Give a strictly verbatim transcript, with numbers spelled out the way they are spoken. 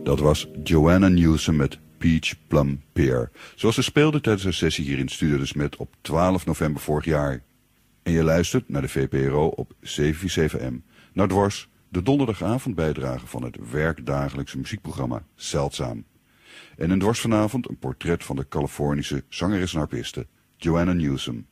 Dat was Joanna Newsom met Peach Plum Pear, zoals ze speelde tijdens haar sessie hier in Studio De Smet op twaalf november vorig jaar. En je luistert naar de V P R O op zeven vier zeven M, naar Dwars, de donderdagavondbijdrage van het werkdagelijkse muziekprogramma Zeldzaam. En in Dwars vanavond een portret van de Californische zangeres en harpiste Joanna Newsom.